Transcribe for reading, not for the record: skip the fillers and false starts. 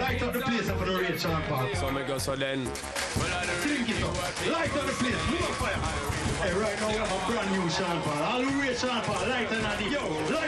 Light up the place for the rate, Sean Paul. So me go so then. Flink it up. Light up the place. Move up fire. Hey, right now we have a brand new Sean Paul. All the rate Sean Paul. Light and the yo. Light